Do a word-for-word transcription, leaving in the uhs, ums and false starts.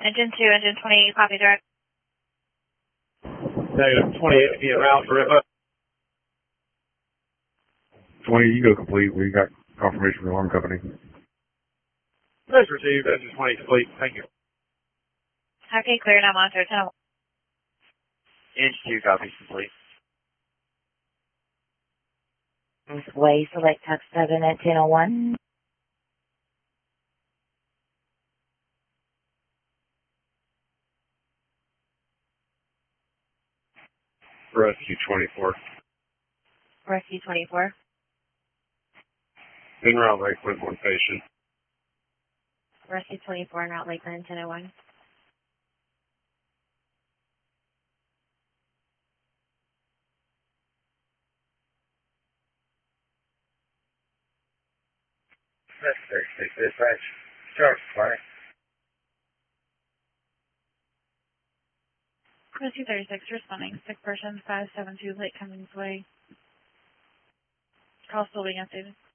Engine two, engine twenty, copy direct. Negative twenty-eight, be around for Ripa. twenty, you go complete. We got confirmation from the alarm company. That's received, engine twenty complete. Thank you. Okay, clear, now monitor ten oh one. Engine two, copy complete. Way, select Tuck seven at ten oh one. Rescue twenty-four. Rescue twenty-four. En route Lakeland, one patient. Rescue twenty-four, en route Lakeland, ten oh one. That's thirty-six, dispatch. Charge, fire. Rescue thirty-six, responding. Sick person, five seven two, Lake Cummings Way. Call still being updated.